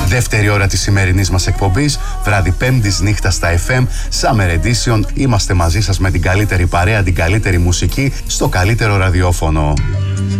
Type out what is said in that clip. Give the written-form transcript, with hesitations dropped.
Δεύτερη ώρα της σημερινής μας εκπομπής, βράδυ Πέμπτης νύχτα στα FM, Summer Edition. Είμαστε μαζί σας με την καλύτερη παρέα, την καλύτερη μουσική, στο καλύτερο ραδιόφωνο.